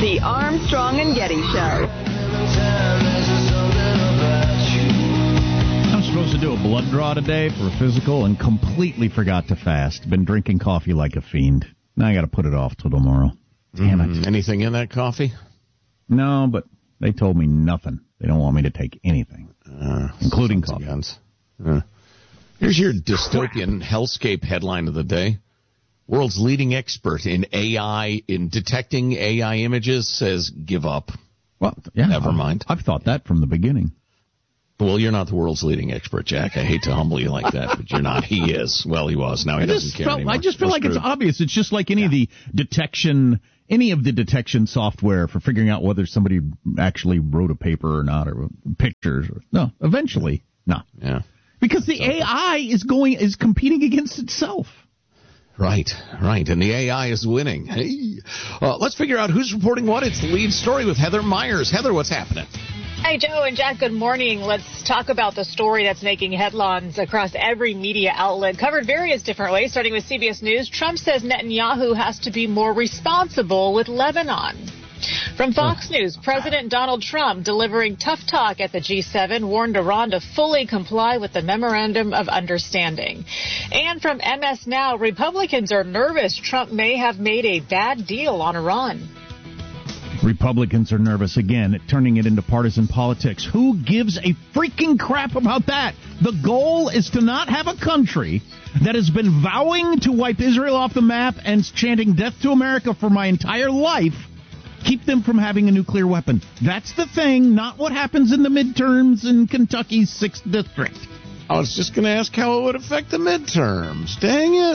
The Armstrong and Getty Show. I'm supposed to do a blood draw today for a physical and completely forgot to fast. Been drinking coffee like a fiend. Now I got to put it off till tomorrow. Damn it. Anything in that coffee? No, but they told me nothing. They don't want me to take anything, including coffee. Here's your dystopian hellscape headline of the day. World's leading expert in AI, in detecting AI images, says give up. Well, yeah, never mind. I've thought that from the beginning. Well, you're not the world's leading expert, Jack. I hate to humble you like that, but you're not. He is. Well, he was. Now he doesn't care anymore. I just feel like it's obvious. It's just like any of the detection software for figuring out whether somebody actually wrote a paper or not, or pictures. No, eventually, no. Yeah. Because the AI is competing against itself. Right. And the AI is winning. Hey. Let's figure out who's reporting what. It's the lead story with Heather Myers. Heather, what's happening? Hey, Joe and Jack, good morning. Let's talk about the story that's making headlines across every media outlet, covered various different ways, starting with CBS News. Trump says Netanyahu has to be more responsible with Lebanon. From Fox News, President Donald Trump, delivering tough talk at the G7, warned Iran to fully comply with the Memorandum of Understanding. And from MS Now, Republicans are nervous Trump may have made a bad deal on Iran. Republicans are nervous again, turning it into partisan politics. Who gives a freaking crap about that? The goal is to not have a country that has been vowing to wipe Israel off the map and chanting death to America for my entire life, keep them from having a nuclear weapon. That's the thing, not what happens in the midterms in Kentucky's 6th district. I was just going to ask how it would affect the midterms. Dang it.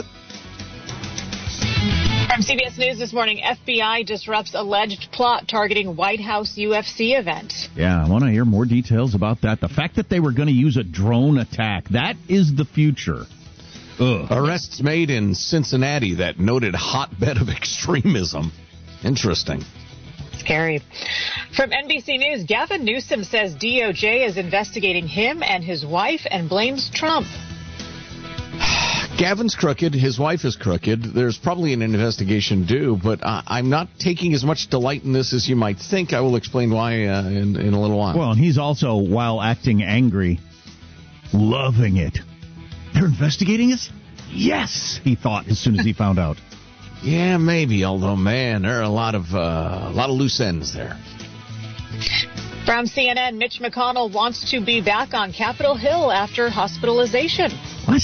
From CBS News this morning, FBI disrupts alleged plot targeting White House UFC event. Yeah, I want to hear more details about that. The fact that they were going to use a drone attack, that is the future. Ugh. Arrests made in Cincinnati, that noted hotbed of extremism. Interesting. Scary. From NBC News, Gavin Newsom says DOJ is investigating him and his wife and blames Trump. Gavin's crooked. His wife is crooked. There's probably an investigation due, but I'm not taking as much delight in this as you might think. I will explain why in a little while. Well, and he's also, while acting angry, loving it. They're investigating us? Yes, he thought as soon as he found out. Yeah, maybe. Although, man, there are a lot of loose ends there. From CNN, Mitch McConnell wants to be back on Capitol Hill after hospitalization. What?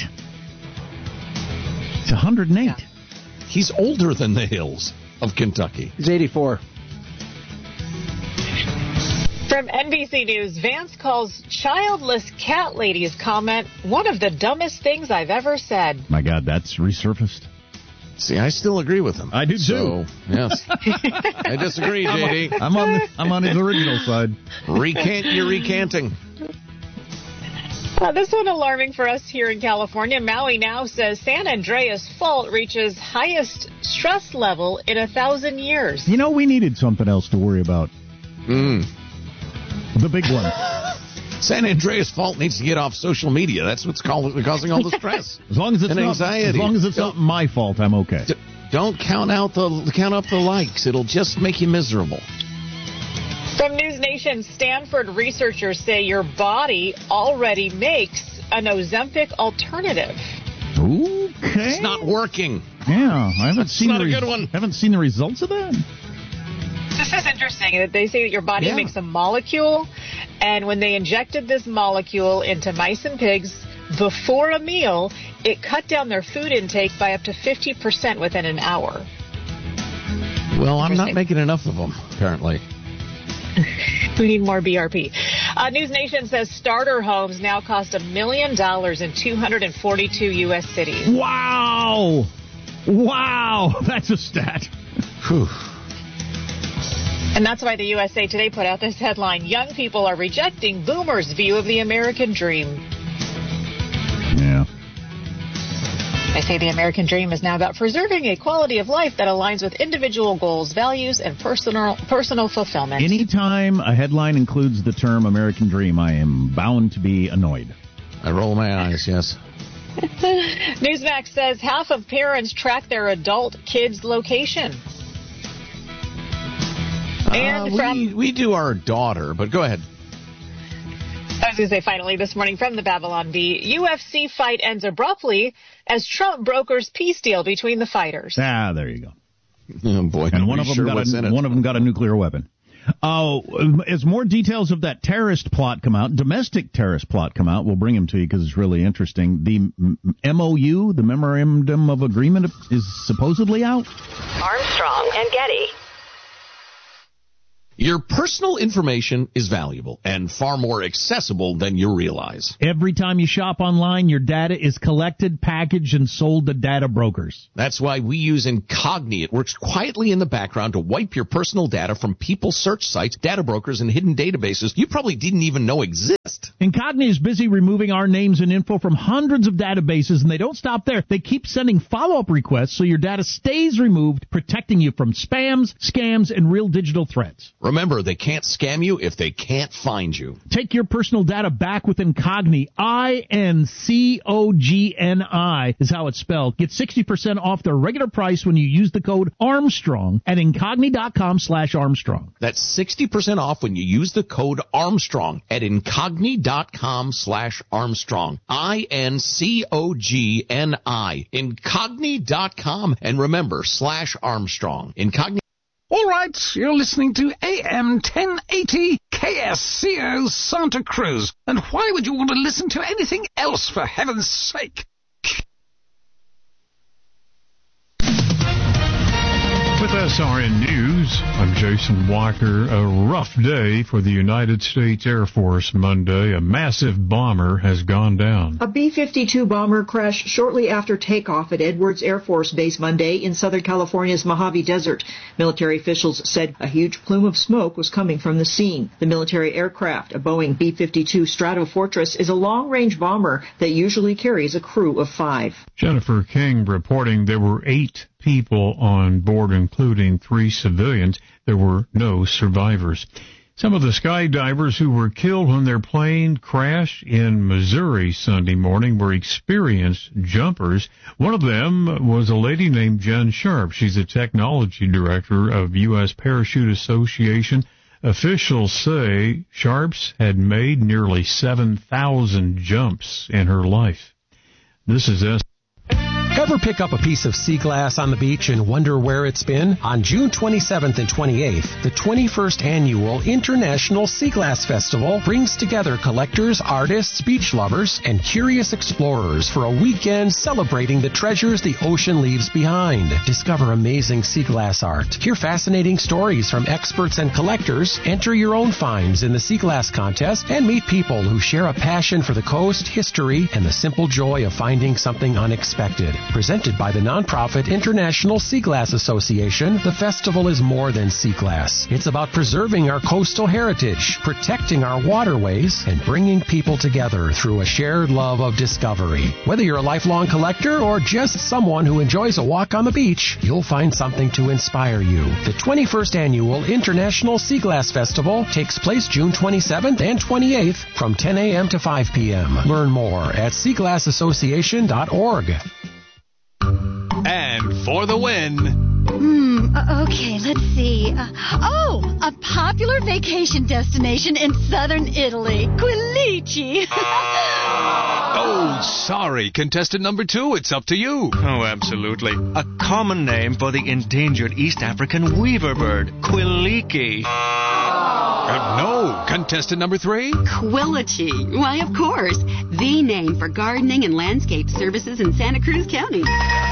It's 108. Yeah. He's older than the hills of Kentucky. He's 84. From NBC News, Vance calls childless cat lady's comment one of the dumbest things I've ever said. My God, that's resurfaced. See, I still agree with him. I do so, too. Yes. I disagree, JD. I'm on his original side. You're recanting. This one alarming for us here in California. Maui now says San Andreas Fault reaches highest stress level in 1,000 years. You know, we needed something else to worry about. The big one. San Andreas Fault needs to get off social media. That's what's causing all the stress. As long as it's anxiety. As long as it's not my fault, I'm okay. Don't count up the likes. It'll just make you miserable. From News Nation, Stanford researchers say your body already makes an Ozempic alternative. Okay. It's not working. Yeah, I haven't seen not a good one. Haven't seen the results of that. This is interesting. They say that your body makes a molecule, and when they injected this molecule into mice and pigs before a meal, it cut down their food intake by up to 50% within an hour. Well, I'm not making enough of them, apparently. We need more BRP. News Nation says starter homes now cost $1 million in 242 U.S. cities. Wow! That's a stat. Whew. And that's why the USA Today put out this headline, young people are rejecting boomers' view of the American dream. Yeah. They say the American dream is now about preserving a quality of life that aligns with individual goals, values, and personal fulfillment. Anytime a headline includes the term American dream, I am bound to be annoyed. I roll my eyes, yes. Newsmax says half of parents track their adult kids' location. And we do our daughter, but go ahead. I was going to say, finally, this morning from the Babylon Bee, UFC fight ends abruptly as Trump brokers peace deal between the fighters. There you go. Oh, boy. And one of them got a nuclear weapon. As more details of that terrorist plot come out, domestic terrorist plot come out, we'll bring them to you because it's really interesting. The MOU, the Memorandum of Agreement, is supposedly out. Armstrong and Getty. Your personal information is valuable and far more accessible than you realize. Every time you shop online, your data is collected, packaged, and sold to data brokers. That's why we use Incogni. It works quietly in the background to wipe your personal data from people's search sites, data brokers, and hidden databases you probably didn't even know exist. Incogni is busy removing our names and info from hundreds of databases, and they don't stop there. They keep sending follow-up requests so your data stays removed, protecting you from spams, scams, and real digital threats. Remember, they can't scam you if they can't find you. Take your personal data back with Incogni. Incogni is how it's spelled. Get 60% off their regular price when you use the code Armstrong at Incogni.com/Armstrong. That's 60% off when you use the code Armstrong at Incogni.com/Armstrong. INCOGNI. Incogni.com. And remember, /Armstrong. Incogni. All right, you're listening to AM 1080 KSCO Santa Cruz. And why would you want to listen to anything else, for heaven's sake? With SRN News, I'm Jason Walker. A rough day for the United States Air Force Monday. A massive bomber has gone down. A B-52 bomber crashed shortly after takeoff at Edwards Air Force Base Monday in Southern California's Mojave Desert. Military officials said a huge plume of smoke was coming from the scene. The military aircraft, a Boeing B-52 Stratofortress, is a long-range bomber that usually carries a crew of 5. Jennifer King reporting there were 8 people on board, including 3 civilians. There were no survivors. Some of the skydivers who were killed when their plane crashed in Missouri Sunday morning were experienced jumpers. One of them was a lady named Jen Sharp. She's a technology director of U.S. Parachute Association. Officials say Sharps had made nearly 7,000 jumps in her life. This is Ever pick up a piece of sea glass on the beach and wonder where it's been? On June 27th and 28th, the 21st Annual International Sea Glass Festival brings together collectors, artists, beach lovers, and curious explorers for a weekend celebrating the treasures the ocean leaves behind. Discover amazing sea glass art, hear fascinating stories from experts and collectors, enter your own finds in the Sea Glass Contest, and meet people who share a passion for the coast, history, and the simple joy of finding something unexpected. Presented by the nonprofit International Sea Glass Association, the festival is more than sea glass. It's about preserving our coastal heritage, protecting our waterways, and bringing people together through a shared love of discovery. Whether you're a lifelong collector or just someone who enjoys a walk on the beach, you'll find something to inspire you. The 21st Annual International Sea Glass Festival takes place June 27th and 28th from 10 a.m. to 5 p.m. Learn more at seaglassassociation.org. And for the win. Okay, let's see. A popular vacation destination in southern Italy, Quilici. Sorry, contestant number 2, it's up to you. Oh, absolutely. A common name for the endangered East African weaver bird, Quiliki. No, contestant number 3. Quilici. Why, of course. The name for gardening and landscape services in Santa Cruz County.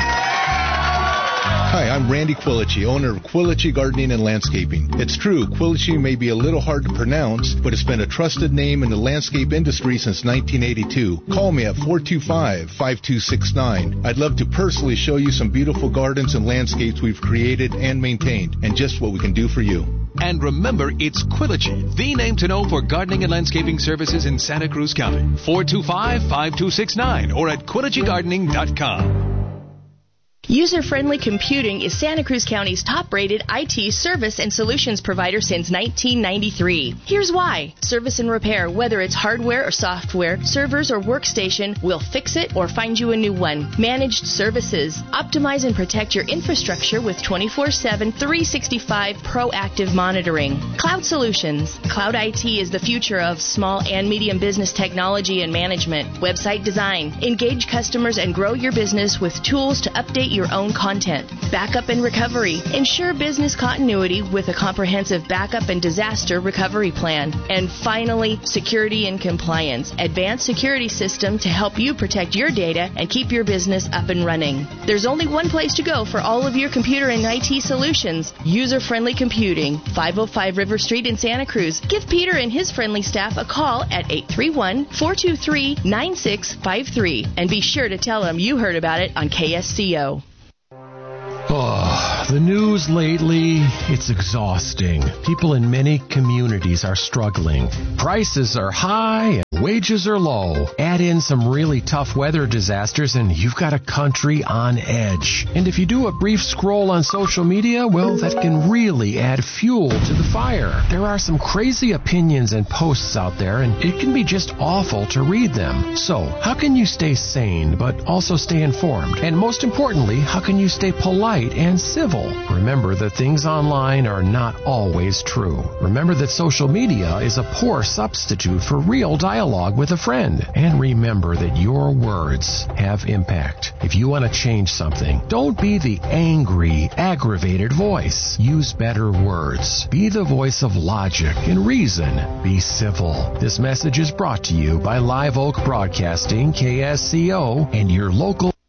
Hi, I'm Randy Quilici, owner of Quilici Gardening and Landscaping. It's true, Quilici may be a little hard to pronounce, but it's been a trusted name in the landscape industry since 1982. Call me at 425-5269. I'd love to personally show you some beautiful gardens and landscapes we've created and maintained, and just what we can do for you. And remember, it's Quilici, the name to know for gardening and landscaping services in Santa Cruz County. 425-5269 or at QuiliciGardening.com. User-Friendly Computing is Santa Cruz County's top-rated IT service and solutions provider since 1993. Here's why. Service and repair, whether it's hardware or software, servers or workstation, we'll fix it or find you a new one. Managed services. Optimize and protect your infrastructure with 24/7, 365 proactive monitoring. Cloud Solutions. Cloud IT is the future of small and medium business technology and management. Website design. Engage customers and grow your business with tools to update your own content. Backup and recovery. Ensure business continuity with a comprehensive backup and disaster recovery plan. And finally, security and compliance. Advanced security system to help you protect your data and keep your business up and running. There's only one place to go for all of your computer and IT solutions. User-Friendly Computing, 505 River Street in Santa Cruz. Give Peter and his friendly staff a call at 831-423-9653 and be sure to tell them you heard about it on KSCO. Oh, the news lately, it's exhausting. People in many communities are struggling. Prices are high and wages are low. Add in some really tough weather disasters and you've got a country on edge. And if you do a brief scroll on social media, well, that can really add fuel to the fire. There are some crazy opinions and posts out there, and it can be just awful to read them. So, how can you stay sane but also stay informed? And most importantly, how can you stay polite and civil? Remember that things online are not always true. Remember that social media is a poor substitute for real dialogue with a friend. And remember that your words have impact. If you want to change something, don't be the angry, aggravated voice. Use better words. Be the voice of logic and reason. Be civil. This message is brought to you by Live Oak Broadcasting, KSCO, and your local